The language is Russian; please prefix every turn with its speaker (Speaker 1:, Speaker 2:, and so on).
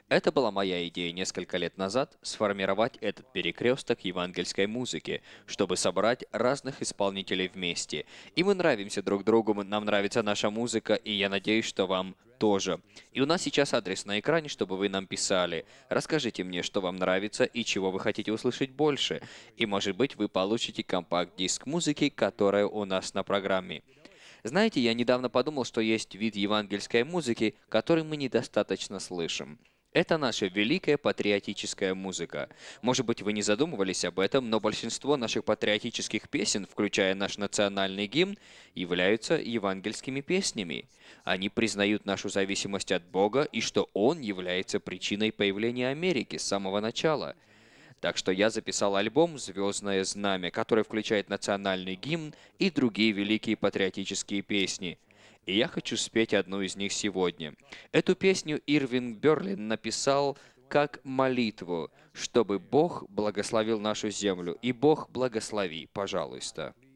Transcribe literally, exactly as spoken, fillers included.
Speaker 1: Это была моя идея несколько лет назад сформировать этот перекресток евангельской музыки, чтобы собрать разных исполнителей вместе. И мы нравимся друг другу, мы- нам нравится наша музыка, и я надеюсь, что вам тоже. И у нас сейчас адрес на экране, чтобы вы нам писали. Расскажите мне, что вам нравится и чего вы хотите услышать больше. И, может быть, вы получите компакт-диск музыки, которая у нас на программе. Знаете, я недавно подумал, что есть вид евангельской музыки, который мы недостаточно слышим. Это наша великая патриотическая музыка. Может быть, вы не задумывались об этом, но большинство наших патриотических песен, включая наш национальный гимн, являются евангельскими песнями. Они признают нашу зависимость от Бога и что Он является причиной появления Америки с самого начала. Так что я записал альбом «Звездное знамя», который включает национальный гимн и другие великие патриотические песни. И я хочу спеть одну из них сегодня. Эту песню Ирвинг Берлин написал как молитву, чтобы Бог благословил нашу землю. И Бог благослови, пожалуйста.